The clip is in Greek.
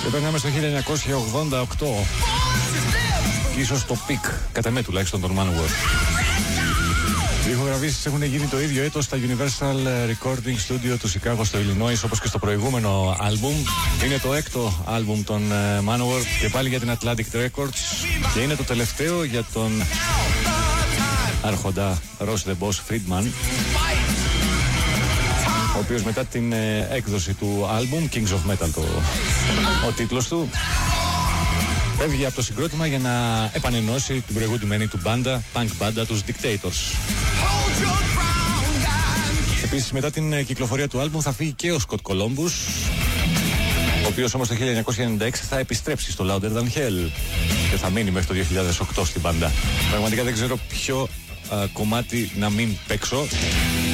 Και περνάμε στο 1988. Ίσως το πικ, κατά με τουλάχιστον, τον Manowar. Οι ηχογραφήσεις έχουν γίνει το ίδιο έτος στα Universal Recording Studio του Σικάγο στο Illinois, όπως και στο προηγούμενο άλμπουμ. Είναι το έκτο άλμπουμ των Manowar και πάλι για την Atlantic Records, και είναι το τελευταίο για τον άρχοντα Ross the Boss Friedman, ο οποίος μετά την έκδοση του άλμπουμ Kings of Metal, ο τίτλος του, έβγε από το συγκρότημα για να επανενώσει την προηγούμενη του μπάντα, punk μπάντα, τους Dictators. Επίσης, μετά την κυκλοφορία του άλμπουμ θα φύγει και ο Scott Columbus, ο οποίος όμως το 1996 θα επιστρέψει στο Louder Than Hell και θα μείνει μέχρι το 2008 στην μπάντα. Πραγματικά δεν ξέρω ποιο κομμάτι να μην παίξω.